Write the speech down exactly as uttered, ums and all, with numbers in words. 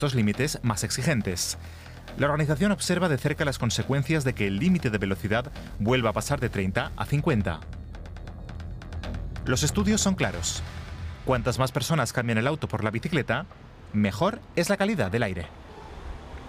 estos límites más exigentes. La organización observa de cerca las consecuencias de que el límite de velocidad vuelva a pasar de treinta a cincuenta. Los estudios son claros. Cuantas más personas cambien el auto por la bicicleta, mejor es la calidad del aire.